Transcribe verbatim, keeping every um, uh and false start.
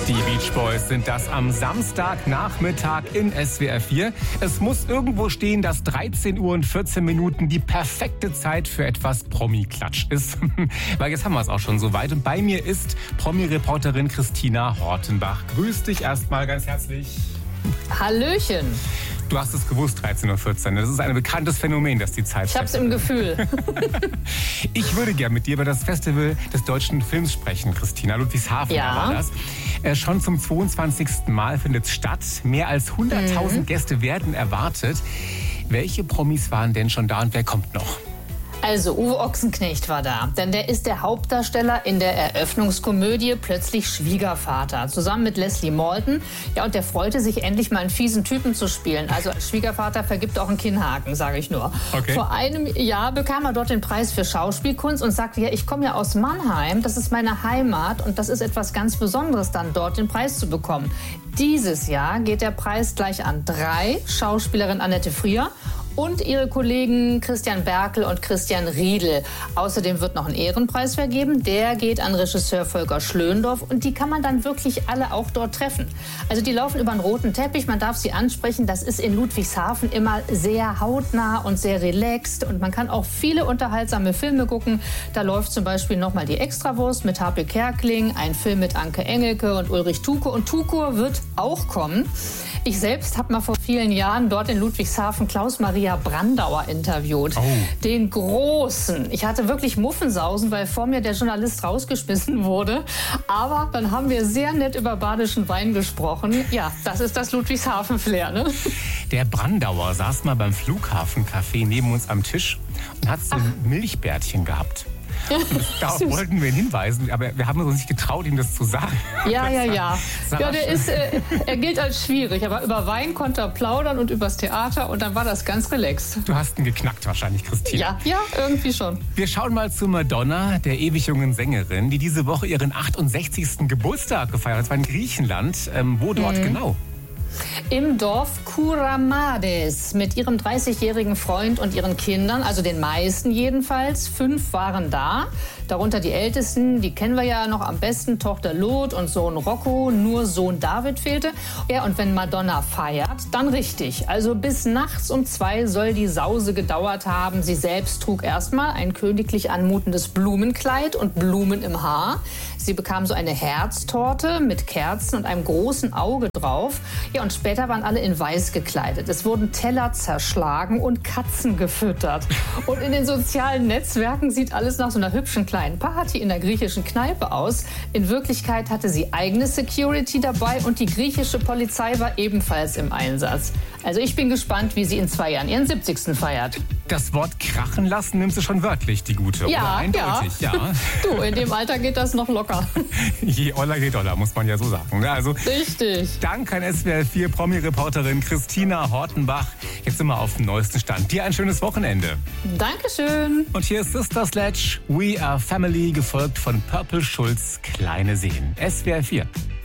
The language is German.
Die Beach Boys sind das am Samstagnachmittag in S W R vier. Es muss irgendwo stehen, dass dreizehn Uhr und vierzehn Minuten die perfekte Zeit für etwas Promi-Klatsch ist. Weil jetzt haben wir es auch schon soweit. Und bei mir ist Promi-Reporterin Christina Hortenbach. Grüß dich erstmal ganz herzlich. Hallöchen. Du hast es gewusst, dreizehn Uhr vierzehn. Das ist ein bekanntes Phänomen, dass die Zeit... Ich hab's im Gefühl. Ich würde gerne mit dir über das Festival des deutschen Films sprechen, Christina. Ludwigshafen Ja. war das. Äh, schon zum zweiundzwanzigsten Mal findet es statt. Mehr als hunderttausend mhm. Gäste werden erwartet. Welche Promis waren denn schon da und wer kommt noch? Also Uwe Ochsenknecht war da, denn der ist der Hauptdarsteller in der Eröffnungskomödie Plötzlich Schwiegervater, zusammen mit Leslie Malton. Ja, und der freute sich endlich mal einen fiesen Typen zu spielen. Also Schwiegervater vergibt auch einen Kinnhaken, sage ich nur. Okay. Vor einem Jahr bekam er dort den Preis für Schauspielkunst und sagte, ja, ich komme ja aus Mannheim, das ist meine Heimat und das ist etwas ganz Besonderes, dann dort den Preis zu bekommen. Dieses Jahr geht der Preis gleich an drei: Schauspielerin Annette Frier und ihre Kollegen Christian Berkel und Christian Riedel. Außerdem wird noch ein Ehrenpreis vergeben. Der geht an Regisseur Volker Schlöndorff. Und die kann man dann wirklich alle auch dort treffen. Also die laufen über einen roten Teppich. Man darf sie ansprechen. Das ist in Ludwigshafen immer sehr hautnah und sehr relaxed. Und man kann auch viele unterhaltsame Filme gucken. Da läuft zum Beispiel nochmal die Extrawurst mit Harpe Kerkeling. Ein Film mit Anke Engelke und Ulrich Tukur. Und Tukur wird auch kommen. Ich selbst habe mal vor vielen Jahren dort in Ludwigshafen Klaus-Maria Brandauer interviewt. Oh. Den Großen. Ich hatte wirklich Muffensausen, weil vor mir der Journalist rausgeschmissen wurde. Aber dann haben wir sehr nett über badischen Wein gesprochen. Ja, das ist das Ludwigshafen-Flair, ne? Der Brandauer saß mal beim Flughafencafé neben uns am Tisch und hat so ein Milchbärtchen gehabt. Und darauf wollten wir ihn hinweisen, aber wir haben uns nicht getraut, ihm das zu sagen. Ja, ja, ja. Sag Ja, mal der schön. ist, äh, er gilt als schwierig, aber über Wein konnte er plaudern und übers Theater und dann war das ganz relaxed. Du hast ihn geknackt wahrscheinlich, Christina. Ja, ja, irgendwie schon. Wir schauen mal zu Madonna, der ewig jungen Sängerin, die diese Woche ihren achtundsechzigsten Geburtstag gefeiert hat. Das war in Griechenland. Ähm, wo dort Mhm. genau? Im Dorf Kouramades mit ihrem dreißigjährigen Freund und ihren Kindern, also den meisten jedenfalls. Fünf waren da, darunter die Ältesten, die kennen wir ja noch am besten, Tochter Lot und Sohn Rocco, nur Sohn David fehlte. Ja, und wenn Madonna feiert, dann richtig. Also bis nachts um zwei soll die Sause gedauert haben. Sie selbst trug erstmal ein königlich anmutendes Blumenkleid und Blumen im Haar. Sie bekam so eine Herztorte mit Kerzen und einem großen Auge drauf. Ja, und später waren alle in weiß gekleidet. Es wurden Teller zerschlagen und Katzen gefüttert. Und in den sozialen Netzwerken sieht alles nach so einer hübschen kleinen Party in der griechischen Kneipe aus. In Wirklichkeit hatte sie eigene Security dabei und die griechische Polizei war ebenfalls im Einsatz. Also ich bin gespannt, wie sie in zwei Jahren ihren siebzigsten feiert. Das Wort krachen lassen nimmst du schon wörtlich, die Gute, Ja, oder? Eindeutig, ja. ja. Du, in dem Alter geht das noch locker. Je Oller, je Dollar, muss man ja so sagen. Also, Richtig. Dank an S W R vier Promi-Reporterin Christina Hortenbach. Jetzt sind wir auf dem neuesten Stand. Dir ein schönes Wochenende. Dankeschön. Und hier ist Sister Sledge, We Are Family, gefolgt von Purple Schulz, Kleine Seen. S W R vier.